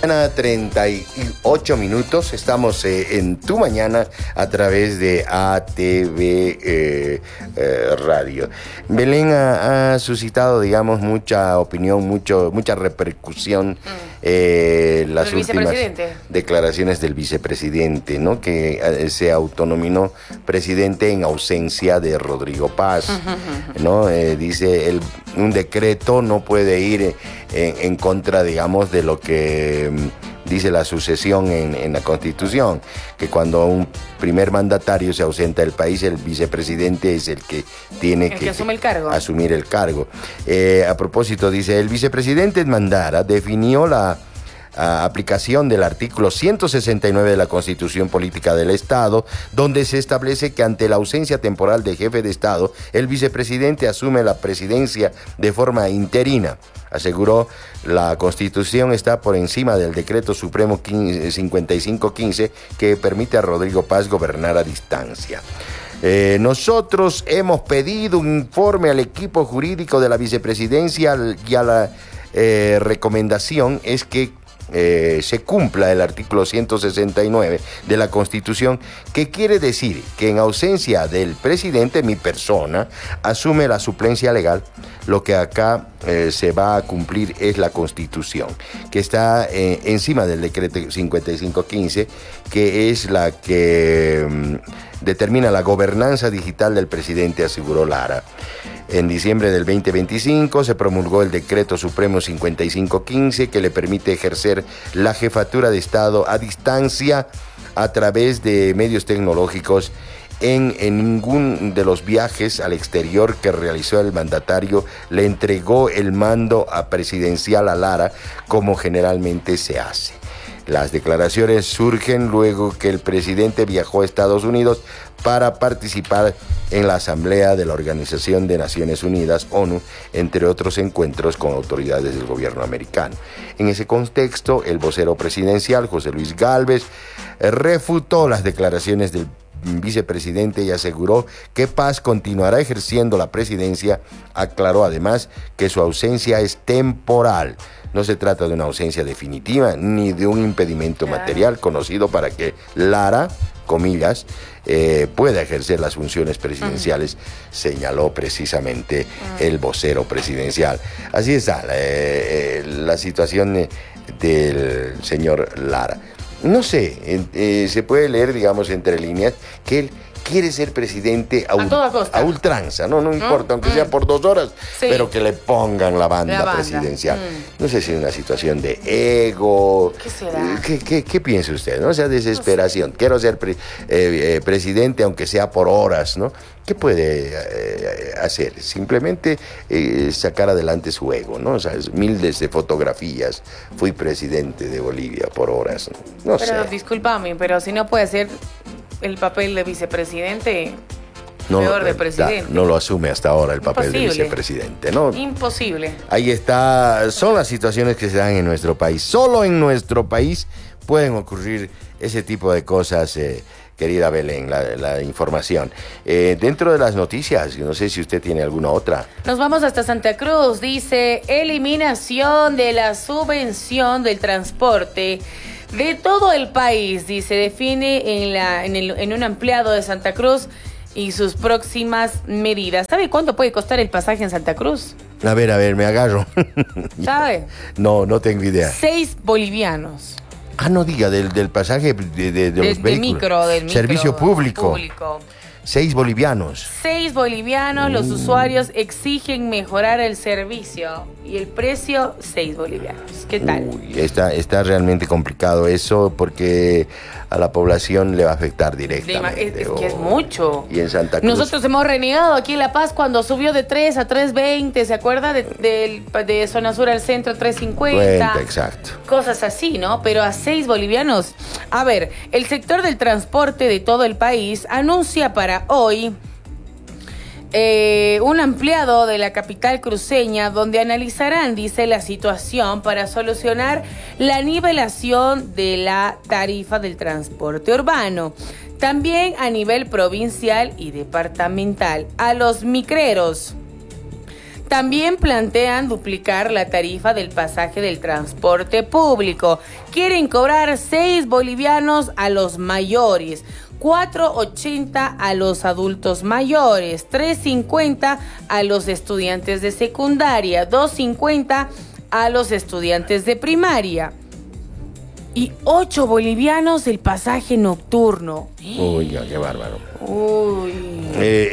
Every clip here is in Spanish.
38 minutos, estamos en Tu Mañana a través de ATV Radio. Belén ha suscitado, digamos, mucha opinión, mucha repercusión las últimas declaraciones del vicepresidente, ¿no? Que se autonominó presidente en ausencia de Rodrigo Paz, ¿no? Dice, un decreto no puede ir en contra, digamos, de lo que dice la sucesión en la Constitución, que cuando un primer mandatario se ausenta del país, el vicepresidente es el que tiene que asumir el cargo. A propósito, dice, el vicepresidente Mandara definió la aplicación del artículo 169 de la Constitución Política del Estado, donde se establece que ante la ausencia temporal de jefe de Estado, el vicepresidente asume la presidencia de forma interina. Aseguró, la Constitución está por encima del Decreto Supremo 5515 que permite a Rodrigo Paz gobernar a distancia. Nosotros hemos pedido un informe al equipo jurídico de la vicepresidencia y a la recomendación es que se cumpla el artículo 169 de la Constitución, que quiere decir que en ausencia del presidente, mi persona asume la suplencia legal. Lo que acá se va a cumplir es la Constitución, que está encima del decreto 5515, que es la que determina la gobernanza digital del presidente, aseguró Lara. En diciembre del 2025 se promulgó el Decreto Supremo 5515 que le permite ejercer la jefatura de Estado a distancia a través de medios tecnológicos. En ningún de los viajes al exterior que realizó el mandatario le entregó el mando presidencial a Lara, como generalmente se hace. Las declaraciones surgen luego que el presidente viajó a Estados Unidos para participar en la Asamblea de la Organización de Naciones Unidas, ONU, entre otros encuentros con autoridades del gobierno americano. En ese contexto, el vocero presidencial, José Luis Gálvez, refutó las declaraciones del vicepresidente y aseguró que Paz continuará ejerciendo la presidencia. Aclaró además que su ausencia es temporal. No se trata de una ausencia definitiva ni de un impedimento material conocido para que Lara, comillas, pueda ejercer las funciones presidenciales, señaló precisamente el vocero presidencial. Así está la situación del señor Lara. No sé, se puede leer, digamos, entre líneas, que él quiere ser presidente a ultranza, no importa, aunque sea por 2 horas, sí, pero que le pongan la banda presidencial. No sé si es una situación de ego. ¿Qué será? ¿Qué piensa usted? ¿No? O sea, desesperación. No sé. Quiero ser presidente, aunque sea por horas, ¿no? ¿Qué puede hacer? Simplemente sacar adelante su ego, ¿no? O sea, miles de fotografías. Fui presidente de Bolivia por horas. No sé. Pero discúlpame, pero si no puede ser el papel de vicepresidente, peor de presidente. No lo asume hasta ahora el papel de vicepresidente, ¿no? Imposible. Ahí está, son las situaciones que se dan en nuestro país. Solo en nuestro país pueden ocurrir ese tipo de cosas, querida Belén, la información. Dentro de las noticias, no sé si usted tiene alguna otra. Nos vamos hasta Santa Cruz, dice, eliminación de la subvención del transporte de todo el país, dice, define en un ampliado de Santa Cruz y sus próximas medidas. ¿Sabe cuánto puede costar el pasaje en Santa Cruz? A ver, me agarro. ¿Sabe? No tengo idea. 6 bolivianos. No diga, del pasaje de los vehículos. Del micro. Servicio público. 6 bolivianos. 6 bolivianos, los usuarios exigen mejorar el servicio y el precio 6 bolivianos. ¿Qué tal? Está realmente complicado eso porque a la población le va a afectar directamente. Es que es mucho. Y en Santa Cruz. Nosotros hemos renegado aquí en La Paz cuando subió de 3 a 3.20, ¿se acuerda? De zona sur al centro 3.50. Exacto. Cosas así, ¿no? Pero a 6 bolivianos. A ver, el sector del transporte de todo el país anuncia para hoy un ampliado de la capital cruceña donde analizarán, dice, la situación para solucionar la nivelación de la tarifa del transporte urbano. También a nivel provincial y departamental. A los micreros También plantean duplicar la tarifa del pasaje del transporte público. Quieren cobrar 6 bolivianos a los mayores, 4.80 a los adultos mayores, 3.50 a los estudiantes de secundaria, 2.50 a los estudiantes de primaria y 8 bolivianos el pasaje nocturno. Uy, qué bárbaro. Uy.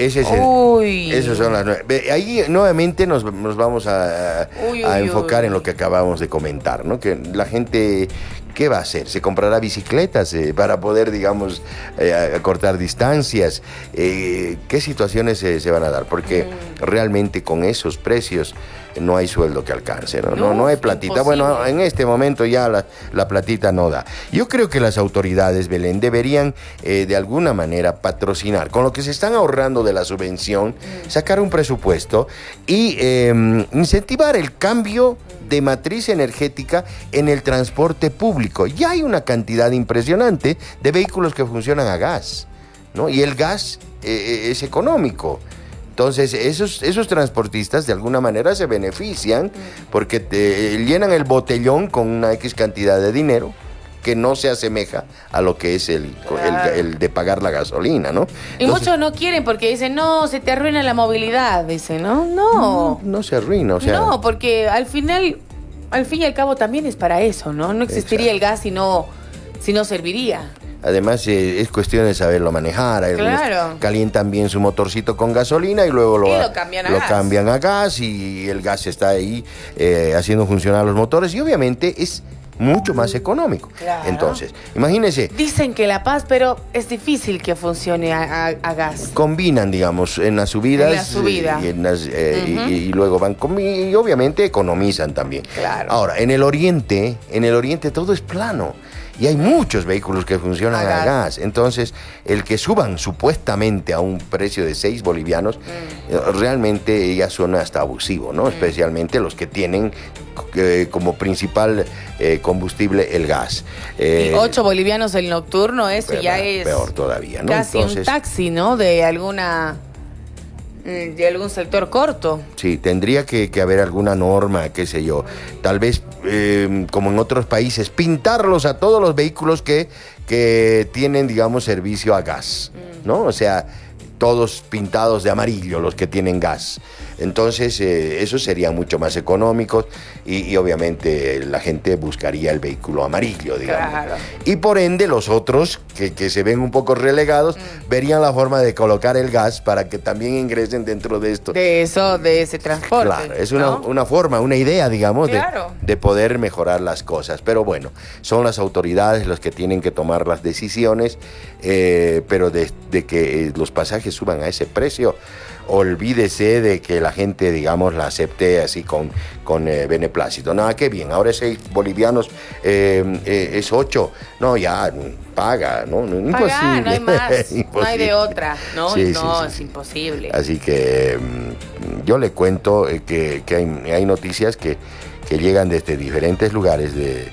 Esos son las 9. Ahí nuevamente nos vamos a enfocar en lo que acabamos de comentar, ¿no? Que la gente, ¿qué va a hacer? ¿Se comprará bicicletas para poder, digamos, acortar distancias? ¿Qué situaciones se van a dar? Porque realmente con esos precios no hay sueldo que alcance, ¿no? No hay platita. Imposible. Bueno, en este momento ya la platita no da. Yo creo que las autoridades, Belén, deberían de alguna manera patrocinar, con lo que se están ahorrando de la subvención, sacar un presupuesto y incentivar el cambio de matriz energética en el transporte público. Ya hay una cantidad impresionante de vehículos que funcionan a gas, ¿no? Y el gas es económico. Entonces, esos transportistas de alguna manera se benefician porque te llenan el botellón con una X cantidad de dinero que no se asemeja a lo que es el de pagar la gasolina, ¿no? Y Entonces, muchos no quieren porque dicen, no, se te arruina la movilidad, dicen, ¿no? no se arruina, o sea... No, porque al fin y al cabo también es para eso, ¿no? No existiría el gas si no serviría. Además, es cuestión de saberlo manejar. Algunos Claro. calientan bien su motorcito con gasolina y luego lo cambian a gas y el gas está ahí haciendo funcionar los motores y obviamente es mucho más económico. Claro. Entonces, imagínense, Dicen que La Paz, pero es difícil que funcione a gas. combinan, digamos, en las subidas En la subida. y luego van y obviamente economizan también. Claro. Ahora, en el oriente todo es plano. Y hay muchos vehículos que funcionan a gas. Entonces, el que suban supuestamente a un precio de 6 bolivianos, realmente ya suena hasta abusivo, ¿no? Especialmente los que tienen como principal combustible el gas. Y 8 bolivianos el nocturno, eso ya es... Peor todavía, ¿no? Casi un taxi, ¿no? De algún sector corto. Sí, tendría que haber alguna norma, qué sé yo. Tal vez, como en otros países, pintarlos a todos los vehículos que tienen, digamos, servicio a gas, ¿no? O sea, todos pintados de amarillo los que tienen gas. Entonces, eso sería mucho más económico y obviamente la gente buscaría el vehículo amarillo, digamos. Claro. Y por ende, los otros, que se ven un poco relegados, verían la forma de colocar el gas para que también ingresen dentro de esto. De ese transporte. Claro, es ¿no? una forma, una idea, digamos, Claro. de poder mejorar las cosas. Pero bueno, son las autoridades los que tienen que tomar las decisiones, pero de que los pasajes suban a ese precio, olvídese de que la gente, digamos, la acepte así con beneplácito. Nada, qué bien, ahora es 6 bolivianos, es 8. No, ya, paga, ¿no? Pagar, no hay más, no hay Imposible. de otra, ¿no? Sí, no, sí, es sí. imposible. Así que yo le cuento que hay noticias que llegan desde diferentes lugares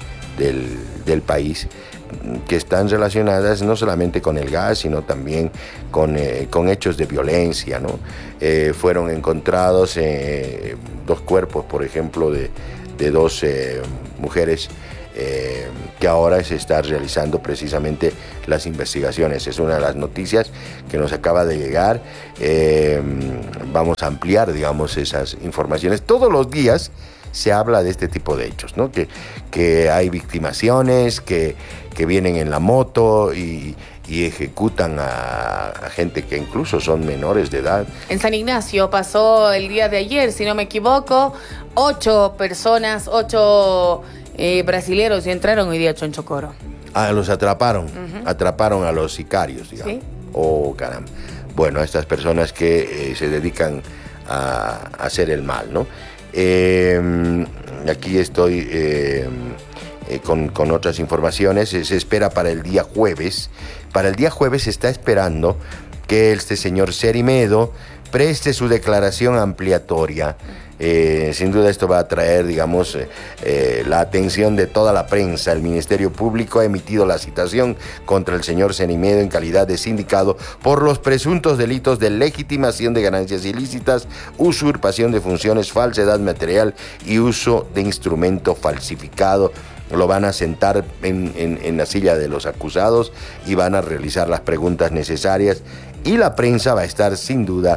del país que están relacionadas no solamente con el gas, sino también con hechos de violencia, ¿no? Fueron encontrados 2 cuerpos, por ejemplo, de 2 mujeres que ahora se está realizando precisamente las investigaciones. Es una de las noticias que nos acaba de llegar. Vamos a ampliar, digamos, esas informaciones. Todos los días se habla de este tipo de hechos, ¿no? Que hay victimaciones, que vienen en la moto y ejecutan a gente que incluso son menores de edad. En San Ignacio pasó el día de ayer, si no me equivoco, 8 personas, 8 brasileros y entraron hoy día a Chonchocoro. Ah, los atraparon, atraparon a los sicarios, digamos. Sí. Oh, caramba. Bueno, a estas personas que se dedican a hacer el mal, ¿no? Aquí estoy con otras informaciones. Se espera para el día jueves. Para el día jueves se está esperando que este señor Seri Medo preste su declaración ampliatoria Sin duda esto va a atraer, digamos, la atención de toda la prensa. El Ministerio Público ha emitido la citación contra el señor Cenimedo en calidad de sindicado por los presuntos delitos de legitimación de ganancias ilícitas, usurpación de funciones, falsedad material y uso de instrumento falsificado. Lo van a sentar en la silla de los acusados y van a realizar las preguntas necesarias, y la prensa va a estar sin duda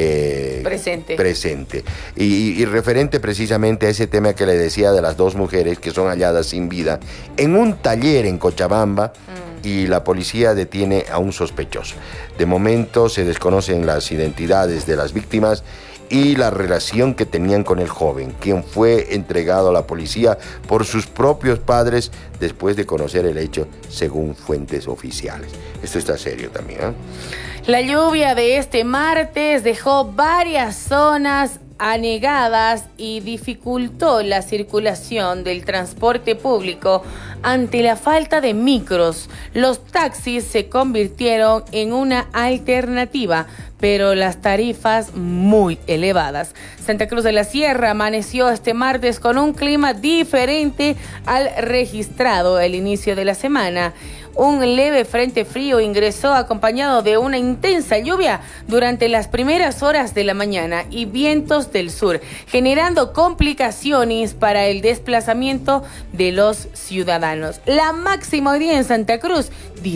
presente. Y referente precisamente a ese tema que le decía de las dos mujeres que son halladas sin vida en un taller en Cochabamba, y la policía detiene a un sospechoso. De momento se desconocen las identidades de las víctimas y la relación que tenían con el joven, quien fue entregado a la policía por sus propios padres después de conocer el hecho, según fuentes oficiales. Esto está serio también, ¿eh? La lluvia de este martes dejó varias zonas anegadas y dificultó la circulación del transporte público ante la falta de micros. Los taxis se convirtieron en una alternativa, pero las tarifas muy elevadas. Santa Cruz de la Sierra amaneció este martes con un clima diferente al registrado el inicio de la semana. Un leve frente frío ingresó acompañado de una intensa lluvia durante las primeras horas de la mañana y vientos del sur, generando complicaciones para el desplazamiento de los ciudadanos. La máxima hoy día en Santa Cruz,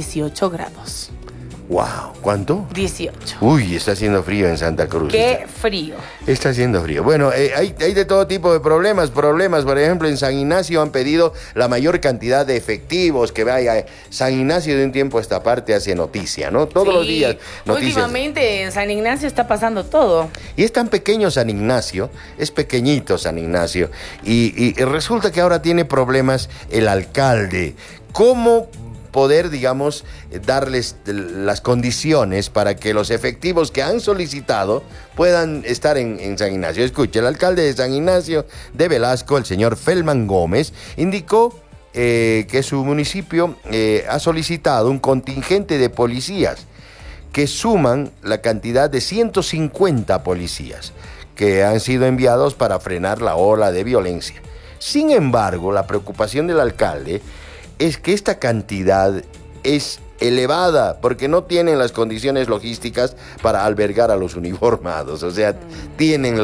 18 grados. ¡Wow! ¿Cuánto? 18. Uy, está haciendo frío en Santa Cruz. ¡Qué frío! Está haciendo frío. Bueno, hay de todo tipo de problemas. Por ejemplo, en San Ignacio han pedido la mayor cantidad de efectivos que vaya. San Ignacio de un tiempo a esta parte hace noticia, ¿no? Todos los días noticias. Últimamente en San Ignacio está pasando todo. Y es tan pequeño San Ignacio, es pequeñito San Ignacio, y resulta que ahora tiene problemas el alcalde. ¿Cómo poder, digamos, darles las condiciones para que los efectivos que han solicitado puedan estar en San Ignacio? Escuche, el alcalde de San Ignacio de Velasco, el señor Felman Gómez, indicó que su municipio ha solicitado un contingente de policías que suman la cantidad de 150 policías que han sido enviados para frenar la ola de violencia. Sin embargo, la preocupación del alcalde es que esta cantidad es elevada porque no tienen las condiciones logísticas para albergar a los uniformados. O sea, tienen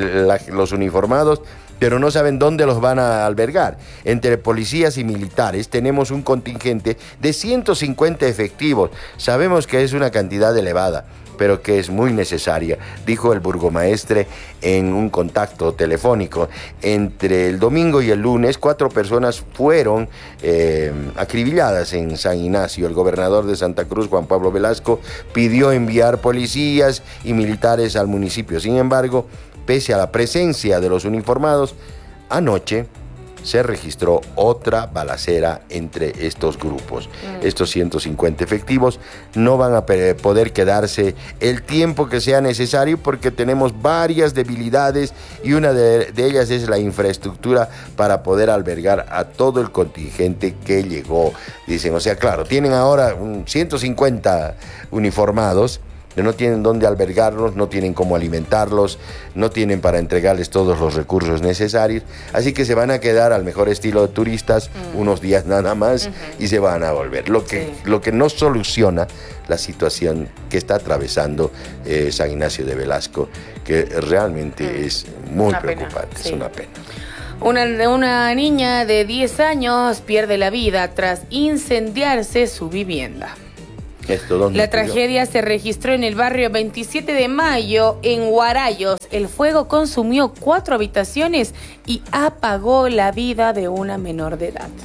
los uniformados, pero no saben dónde los van a albergar. Entre policías y militares tenemos un contingente de 150 efectivos. Sabemos que es una cantidad elevada, pero que es muy necesaria, dijo el burgomaestre en un contacto telefónico. Entre el domingo y el lunes, 4 personas fueron acribilladas en San Ignacio. El gobernador de Santa Cruz, Juan Pablo Velasco, pidió enviar policías y militares al municipio. Sin embargo, pese a la presencia de los uniformados, anoche se registró otra balacera entre estos grupos. Estos 150 efectivos no van a poder quedarse el tiempo que sea necesario porque tenemos varias debilidades y una de ellas es la infraestructura para poder albergar a todo el contingente que llegó. Dicen, o sea, claro, tienen ahora 150 uniformados, no tienen dónde albergarlos, no tienen cómo alimentarlos, no tienen para entregarles todos los recursos necesarios, así que se van a quedar al mejor estilo de turistas unos días nada más y se van a volver. Lo que no soluciona la situación que está atravesando San Ignacio de Velasco, que realmente es muy preocupante, es una pena. Una niña de 10 años pierde la vida tras incendiarse su vivienda. La tragedia se registró en el barrio 27 de Mayo, en Huarayos. El fuego consumió 4 habitaciones y apagó la vida de una menor de edad.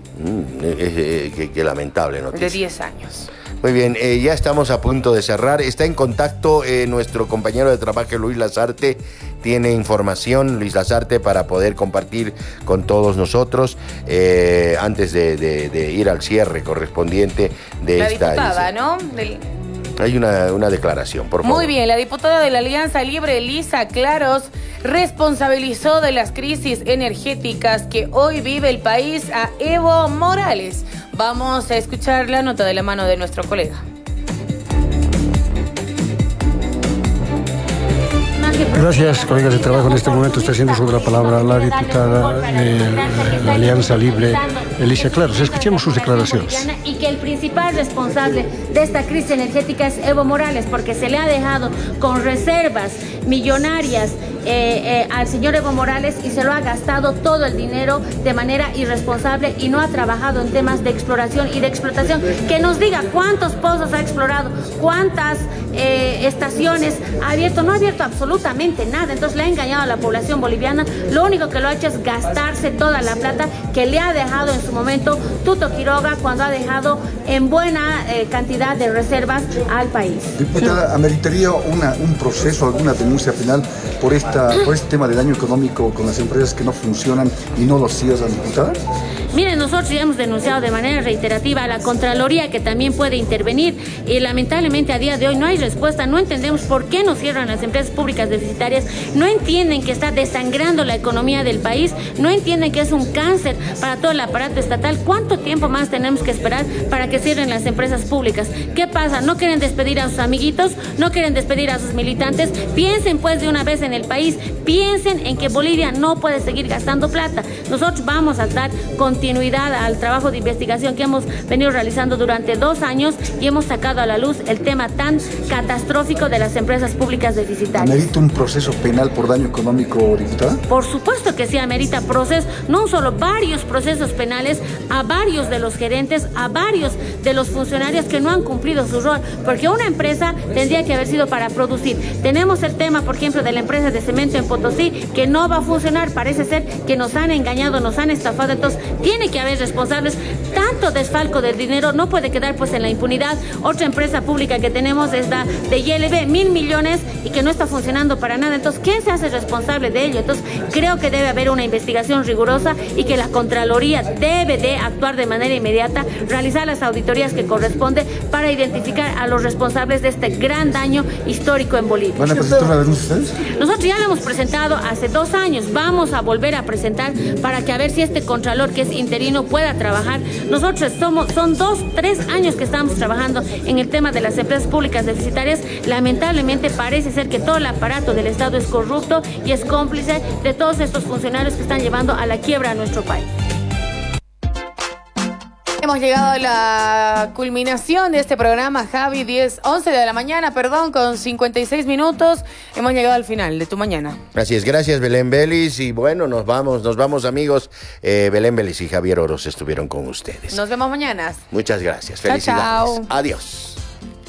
Qué lamentable noticia. De 10 años. Muy bien, ya estamos a punto de cerrar. Está en contacto nuestro compañero de trabajo, Luis Lazarte. Tiene información, Luis Lazarte, para poder compartir con todos nosotros antes de ir al cierre correspondiente de la esta diputada, edición. ¿No? Hay una declaración, por favor. Muy bien, la diputada de la Alianza Libre, Elisa Claros, responsabilizó de las crisis energéticas que hoy vive el país a Evo Morales. Vamos a escuchar la nota de la mano de nuestro colega. Más que Gracias, colegas de trabajo. En este momento está haciendo uso de la palabra la diputada de la Alianza Libre, Alicia Claros. Escuchemos sus declaraciones. Y que el principal responsable de esta crisis energética es Evo Morales, porque se le ha dejado con reservas millonarias al señor Evo Morales y se lo ha gastado todo el dinero de manera irresponsable y no ha trabajado en temas de exploración y de explotación. Que nos diga cuántos pozos ha explorado, cuántas estaciones ha abierto. No ha abierto absolutamente nada, entonces le ha engañado a la población boliviana. Lo único que lo ha hecho es gastarse toda la plata que le ha dejado en su momento Tuto Quiroga cuando ha dejado en buena cantidad de reservas al país. Diputada, ¿ameritaría un proceso, alguna denuncia penal por este tema de daño económico con las empresas que no funcionan y no los cierran, diputada? Miren, nosotros ya hemos denunciado de manera reiterativa a la Contraloría, que también puede intervenir, y lamentablemente a día de hoy no hay respuesta. No entendemos por qué nos cierran las empresas públicas deficitarias, no entienden que está desangrando la economía del país, no entienden que es un cáncer para todo el aparato estatal. ¿Cuánto tiempo más tenemos que esperar para que cierren las empresas públicas? ¿Qué pasa? ¿No quieren despedir a sus amiguitos? ¿No quieren despedir a sus militantes? Piensen pues de una vez en el país, piensen en que Bolivia no puede seguir gastando plata. Nosotros vamos a dar continuidad al trabajo de investigación que hemos venido realizando durante 2 años y hemos sacado a la luz el tema tan catastrófico de las empresas públicas deficitarias. ¿Amerita un proceso penal por daño económico, diputada? Por supuesto que sí, amerita procesos, no solo varios procesos penales a varios de los gerentes, a varios de los funcionarios que no han cumplido su rol, porque una empresa tendría que haber sido para producir. Tenemos el tema, por ejemplo, de la empresa de cemento en Potosí, que no va a funcionar, parece ser que nos han engañado, nos han estafado, entonces tiene que haber responsables. Tanto desfalco del dinero no puede quedar pues en la impunidad. Otra empresa pública que tenemos es la de YLB, 1.000 millones y que no está funcionando para nada. Entonces, ¿quién se hace responsable de ello? Entonces, creo que debe haber una investigación rigurosa y que la Contraloría debe de actuar de manera inmediata, realizar las auditorías que corresponde para identificar a los responsables de este gran daño histórico en Bolivia. ¿Van a presentar una denuncia ustedes? Nosotros ya lo hemos presentado hace 2 años, vamos a volver a presentar para que a ver si este contralor que es interino pueda trabajar. Nosotros son 2-3 años que estamos trabajando en el tema de las empresas públicas deficitarias. Lamentablemente parece ser que todo el aparato del Estado es corrupto y es cómplice de todos estos funcionarios que están llevando a la quiebra a nuestro país. Hemos llegado a la culminación de este programa, Javi, 11 de la mañana, con 56 minutos. Hemos llegado al final de tu mañana. Así es, gracias Belén Vélez. Y bueno, nos vamos amigos. Belén Vélez y Javier Oros estuvieron con ustedes. Nos vemos mañana. Muchas gracias, felicidades. Chao, chao. Adiós.